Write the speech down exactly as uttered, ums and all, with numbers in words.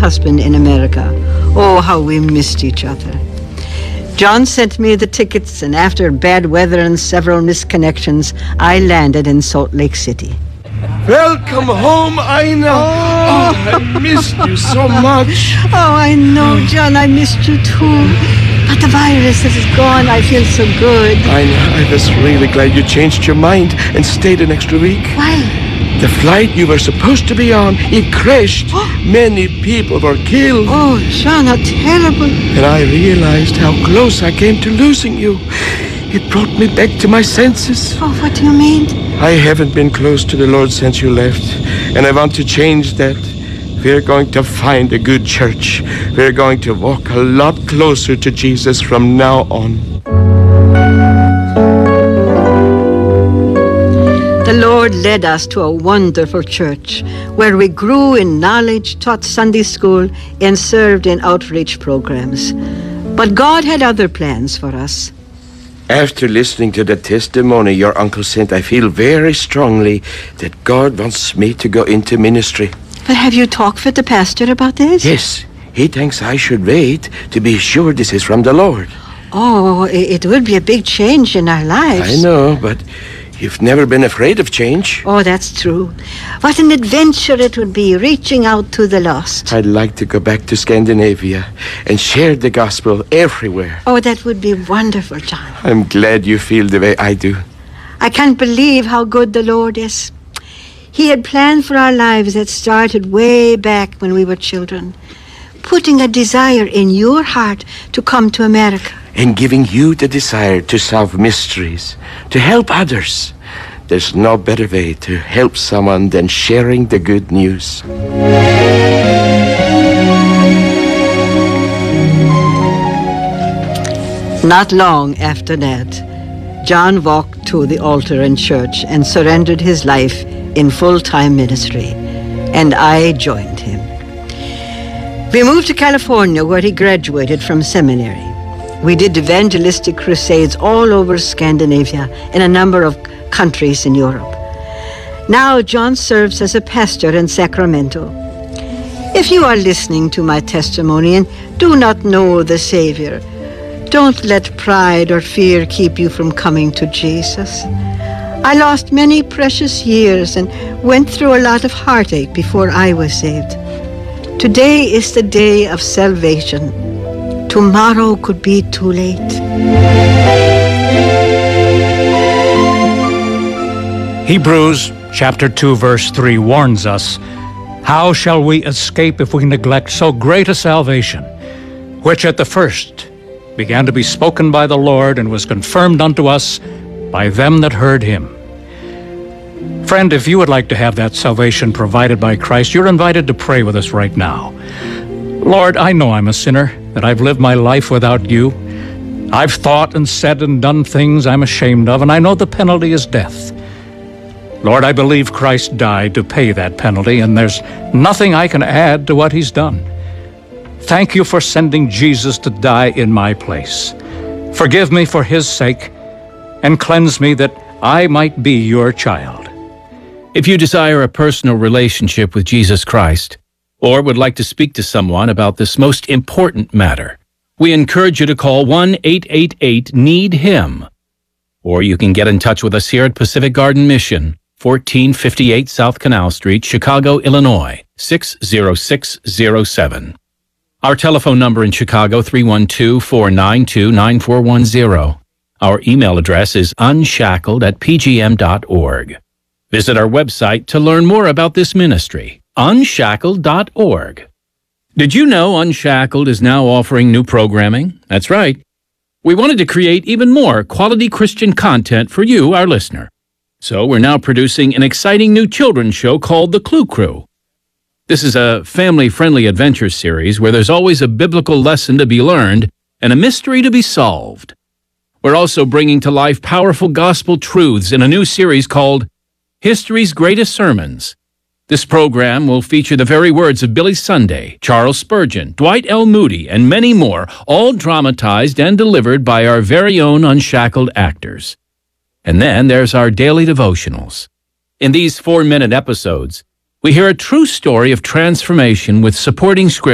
husband in America. Oh, how we missed each other. John sent me the tickets, and after bad weather and several misconnections, I landed in Salt Lake City. Welcome home, Ina. Oh. oh, I missed you so much. Oh, I know, John, I missed you too. But the virus is gone. I feel so good. Ina, I was really glad you changed your mind and stayed an extra week. Why? The flight you were supposed to be on, it crashed. Many people were killed. Oh, John, how terrible. And I realized how close I came to losing you. It brought me back to my senses. Oh, what do you mean? I haven't been close to the Lord since you left, and I want to change that. We're going to find a good church. We're going to walk a lot closer to Jesus from now on. The Lord led us to a wonderful church where we grew in knowledge, taught Sunday school, and served in outreach programs. But God had other plans for us. After listening to the testimony your uncle sent, I feel very strongly that God wants me to go into ministry. But have you talked with the pastor about this? Yes. He thinks I should wait to be sure this is from the Lord. Oh, it would be a big change in our lives. I know, but you've never been afraid of change. Oh, that's true. What an adventure it would be, reaching out to the lost. I'd like to go back to Scandinavia and share the gospel everywhere. Oh, that would be wonderful, John. I'm glad you feel the way I do. I can't believe how good the Lord is. He had planned for our lives that started way back when we were children, putting a desire in your heart to come to America. And giving you the desire to solve mysteries, to help others. There's no better way to help someone than sharing the good news. Not long after that, John walked to the altar in church and surrendered his life in full-time ministry, and I joined him. We moved to California, where he graduated from seminary. We did evangelistic crusades all over Scandinavia and a number of countries in Europe. Now John serves as a pastor in Sacramento. If you are listening to my testimony and do not know the Savior, don't let pride or fear keep you from coming to Jesus. I lost many precious years and went through a lot of heartache before I was saved. Today is the day of salvation. Tomorrow could be too late. Hebrews chapter two verse three warns us, "How shall we escape if we neglect so great a salvation, which at the first began to be spoken by the Lord and was confirmed unto us by them that heard him?" Friend, if you would like to have that salvation provided by Christ, you're invited to pray with us right now. Lord, I know I'm a sinner, that I've lived my life without you. I've thought and said and done things I'm ashamed of, and I know the penalty is death. Lord, I believe Christ died to pay that penalty, and there's nothing I can add to what he's done. Thank you for sending Jesus to die in my place. Forgive me for his sake, and cleanse me that I might be your child. If you desire a personal relationship with Jesus Christ, or would like to speak to someone about this most important matter, we encourage you to call one eight eight eight need him. Or you can get in touch with us here at Pacific Garden Mission, fourteen fifty-eight South Canal Street, Chicago, Illinois, six zero six zero seven. Our telephone number in Chicago, three one two, four nine two, nine four one zero. Our email address is unshackled at p g m dot org. Visit our website to learn more about this ministry, unshackled dot org. Did you know Unshackled is now offering new programming? That's right. We wanted to create even more quality Christian content for you, our listener. So we're now producing an exciting new children's show called The Clue Crew. This is a family-friendly adventure series where there's always a biblical lesson to be learned and a mystery to be solved. We're also bringing to life powerful gospel truths in a new series called History's Greatest Sermons. This program will feature the very words of Billy Sunday, Charles Spurgeon, Dwight L. Moody, and many more, all dramatized and delivered by our very own Unshackled actors. And then there's our daily devotionals. In these four-minute episodes, we hear a true story of transformation with supporting scripture